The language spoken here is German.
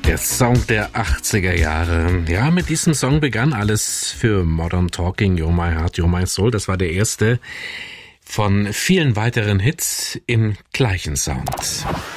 Der Song der 80er Jahre. Ja, mit diesem Song begann alles für Modern Talking, You're My Heart, You're My Soul. Das war der erste von vielen weiteren Hits im gleichen Sound.